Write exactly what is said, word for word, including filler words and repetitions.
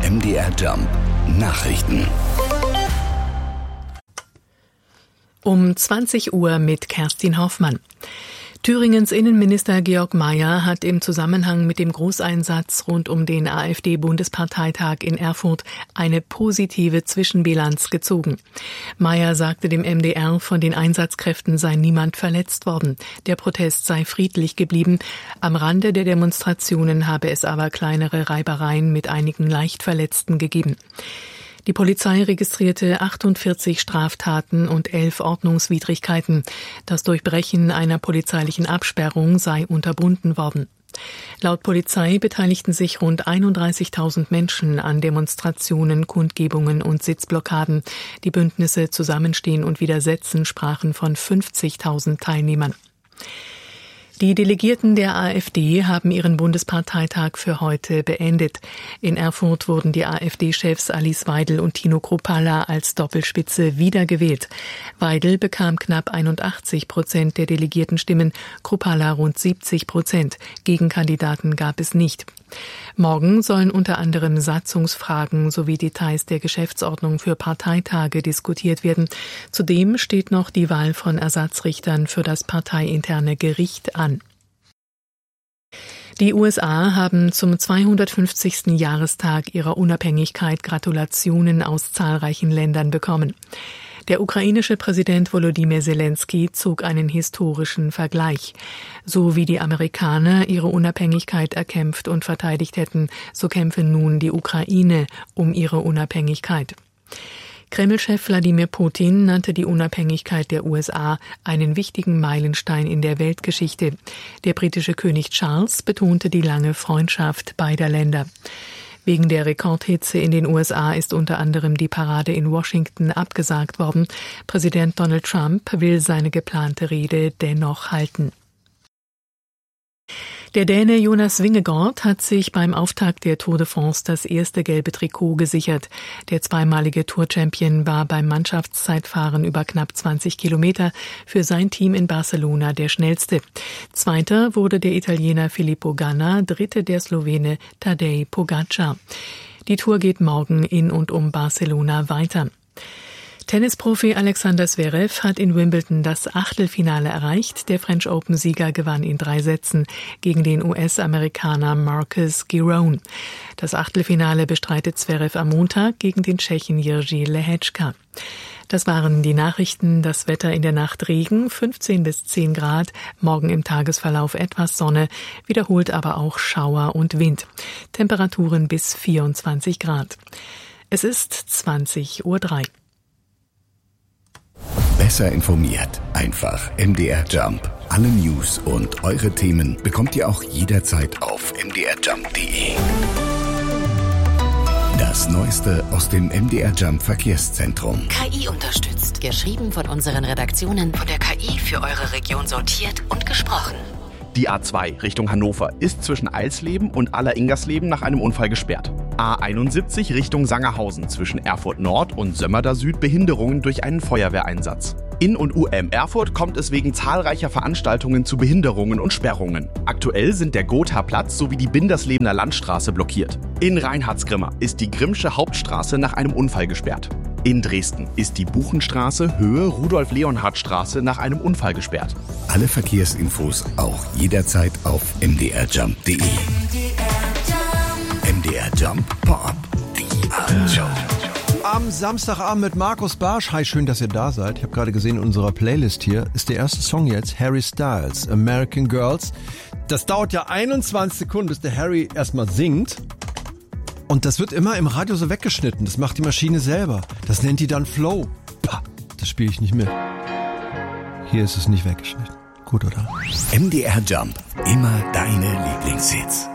M D R Jump Nachrichten. Um zwanzig Uhr mit Kerstin Hoffmann. Thüringens Innenminister Georg Mayer hat im Zusammenhang mit dem Großeinsatz rund um den AfD-Bundesparteitag in Erfurt eine positive Zwischenbilanz gezogen. Mayer sagte dem M D R, von den Einsatzkräften sei niemand verletzt worden. Der Protest sei friedlich geblieben. Am Rande der Demonstrationen habe es aber kleinere Reibereien mit einigen Leichtverletzten gegeben. Die Polizei registrierte achtundvierzig Straftaten und elf Ordnungswidrigkeiten. Das Durchbrechen einer polizeilichen Absperrung sei unterbunden worden. Laut Polizei beteiligten sich rund einunddreißigtausend Menschen an Demonstrationen, Kundgebungen und Sitzblockaden. Die Bündnisse Zusammenstehen und Widersetzen sprachen von fünfzigtausend Teilnehmern. Die Delegierten der AfD haben ihren Bundesparteitag für heute beendet. In Erfurt wurden die AfD-Chefs Alice Weidel und Tino Kruppalla als Doppelspitze wiedergewählt. Weidel bekam knapp einundachtzig Prozent der Delegiertenstimmen, Kruppalla rund siebzig Prozent. Gegenkandidaten gab es nicht. Morgen sollen unter anderem Satzungsfragen sowie Details der Geschäftsordnung für Parteitage diskutiert werden. Zudem steht noch die Wahl von Ersatzrichtern für das parteiinterne Gericht an. Die U S A haben zum zweihundertfünfzigsten Jahrestag ihrer Unabhängigkeit Gratulationen aus zahlreichen Ländern bekommen. Der ukrainische Präsident Volodymyr Zelensky zog einen historischen Vergleich. So wie die Amerikaner ihre Unabhängigkeit erkämpft und verteidigt hätten, so kämpfe nun die Ukraine um ihre Unabhängigkeit. Kreml-Chef Wladimir Putin nannte die Unabhängigkeit der U S A einen wichtigen Meilenstein in der Weltgeschichte. Der britische König Charles betonte die lange Freundschaft beider Länder. Wegen der Rekordhitze in den U S A ist unter anderem die Parade in Washington abgesagt worden. Präsident Donald Trump will seine geplante Rede dennoch halten. Der Däne Jonas Vingegaard hat sich beim Auftakt der Tour de France das erste gelbe Trikot gesichert. Der zweimalige Tour-Champion war beim Mannschaftszeitfahren über knapp zwanzig Kilometer für sein Team in Barcelona der schnellste. Zweiter wurde der Italiener Filippo Ganna, dritte der Slowene Tadej Pogačar. Die Tour geht morgen in und um Barcelona weiter. Tennisprofi Alexander Zverev hat in Wimbledon das Achtelfinale erreicht. Der French Open-Sieger gewann in drei Sätzen gegen den U S-Amerikaner Marcus Giron. Das Achtelfinale bestreitet Zverev am Montag gegen den Tschechen Jiří Lehečka. Das waren die Nachrichten. Das Wetter in der Nacht Regen, fünfzehn bis zehn Grad. Morgen im Tagesverlauf etwas Sonne, wiederholt aber auch Schauer und Wind. Temperaturen bis vierundzwanzig Grad. Es ist zwanzig Uhr drei. Besser informiert. Einfach M D R Jump. Alle News und eure Themen bekommt ihr auch jederzeit auf m d r jump punkt d e. Das Neueste aus dem M D R Jump Verkehrszentrum. K I unterstützt. Geschrieben von unseren Redaktionen, von der K I für eure Region sortiert und gesprochen. Die A zwei Richtung Hannover ist zwischen Eilsleben und Aller-Ingersleben nach einem Unfall gesperrt. A einundsiebzig Richtung Sangerhausen zwischen Erfurt Nord und Sömmerda Süd Behinderungen durch einen Feuerwehreinsatz. In und U M Erfurt kommt es wegen zahlreicher Veranstaltungen zu Behinderungen und Sperrungen. Aktuell sind der Gotha-Platz sowie die Binderslebener Landstraße blockiert. In Reinhardsgrimma ist die Grimmsche Hauptstraße nach einem Unfall gesperrt. In Dresden ist die Buchenstraße Höhe Rudolf-Leonhard-Straße nach einem Unfall gesperrt. Alle Verkehrsinfos auch jederzeit auf m d r jump punkt d e. M D R Jump Pop, die Abendshow. Am Samstagabend mit Markus Barsch. Hi, schön, dass ihr da seid. Ich habe gerade gesehen, in unserer Playlist hier ist der erste Song jetzt Harry Styles, American Girls. Das dauert ja einundzwanzig Sekunden, bis der Harry erstmal singt. Und das wird immer im Radio so weggeschnitten. Das macht die Maschine selber. Das nennt die dann Flow. Pah, das spiele ich nicht mit. Hier ist es nicht weggeschnitten. Gut, oder? M D R Jump. Immer deine Lieblingshits.